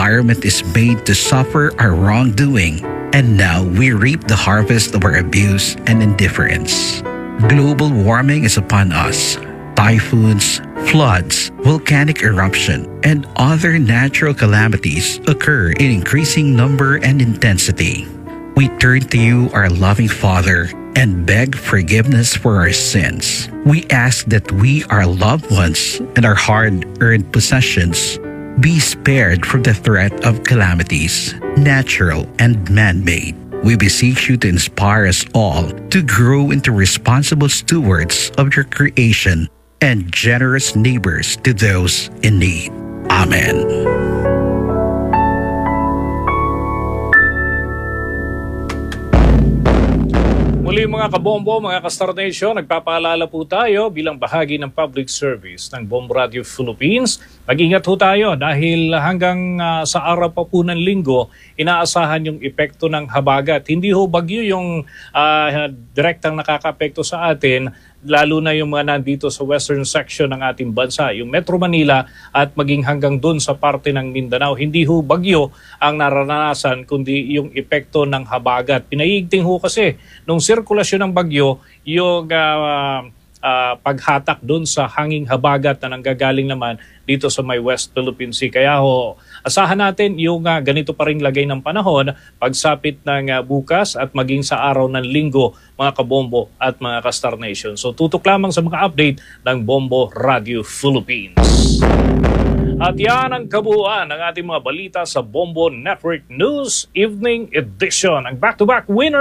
environment is made to suffer our wrongdoing, and now we reap the harvest of our abuse and indifference. Global warming is upon us. Typhoons, floods, volcanic eruption, and other natural calamities occur in increasing number and intensity. We turn to you, our loving Father, and beg forgiveness for our sins. We ask that we, our loved ones, and our hard-earned possessions be spared from the threat of calamities, natural and man-made. We beseech you to inspire us all to grow into responsible stewards of your creation and generous neighbors to those in need. Amen. Muli mga kabombo, mga ka-Star Nation, nagpapaalala po tayo bilang bahagi ng public service ng Bombo Radio Philippines. Mag-ingat po tayo dahil hanggang sa araw pa po ng linggo, inaasahan yung epekto ng habagat. Hindi ho bagyo yung direktang nakaka-epekto sa atin, lalo na yung mga nandito sa western section ng ating bansa, yung Metro Manila at maging hanggang dun sa parte ng Mindanao. Hindi ho bagyo ang naranasan, kundi yung epekto ng habagat. Pinaiigting ho kasi nung sirkulasyon ng bagyo, yung paghatak dun sa hanging habagat na nanggagaling naman dito sa may West Philippine Sea. Kaya ho, asahan natin yung ganito pa rin lagay ng panahon pagsapit ng bukas at maging sa araw ng linggo, mga kabombo at mga ka-Star Nation. So tutok lamang sa mga update ng Bombo Radio Philippines. At yan ang kabuuan ng ating mga balita sa Bombo Network News Evening Edition. Ang back-to-back winner